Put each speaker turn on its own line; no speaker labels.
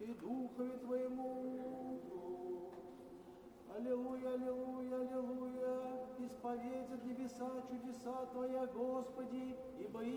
и Духове Твоему. Аллилуйя, аллилуйя, аллилуйя, исповедят небеса чудеса Твоя, Господи, ибо